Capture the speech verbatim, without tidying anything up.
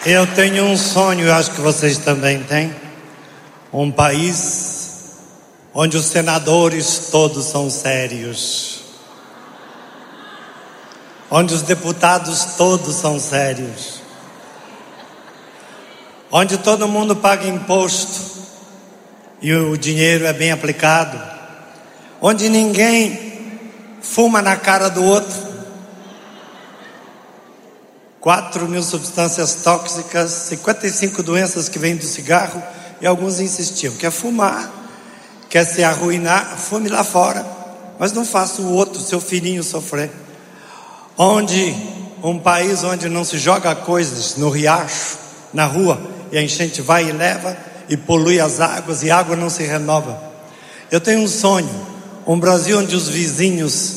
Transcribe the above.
Eu tenho um sonho, eu acho que vocês também têm. Um país onde os senadores todos são sérios. Onde os deputados todos são sérios. Onde todo mundo paga imposto e o dinheiro é bem aplicado. Onde ninguém fuma na cara do outro. quatro mil substâncias tóxicas, cinquenta e cinco doenças que vêm do cigarro, e alguns insistiam: quer fumar, quer se arruinar, fume lá fora, mas não faça o outro, seu filhinho, sofrer. Onde um país onde não se joga coisas no riacho, na rua, e a enchente vai e leva e polui as águas, e a água não se renova. Eu tenho um sonho, um Brasil onde os vizinhos